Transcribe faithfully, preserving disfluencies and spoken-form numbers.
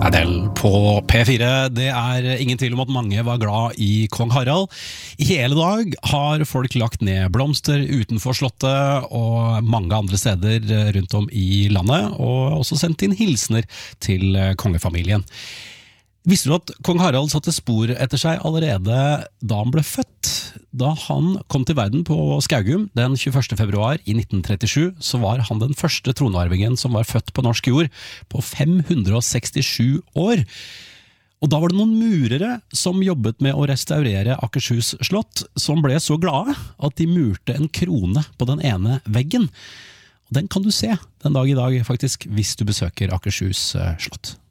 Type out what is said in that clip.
Adele på P fire. Det er ingen tvil om at mange var glad i Kong Harald. I hele dag har folk lagt ned blomster utenfor slottet og mange andre steder rundt om i landet, og også sendt inn hilsener til kongefamilien. Visste du at Kong Harald satte spor etter seg allerede da han ble født? Da han kom til verden på Skaugum den tjueførste februar i nitten trettisju, så var han den første tronarvingen som var født på norsk jord på fem hundre sekstisju år. Og da var det noen murere som jobbet med å restaurere Akershus slott, som ble så glade at de murte en krone på den ene veggen. Og den kan du se den dag i dag faktisk, hvis du besøker Akershus slott.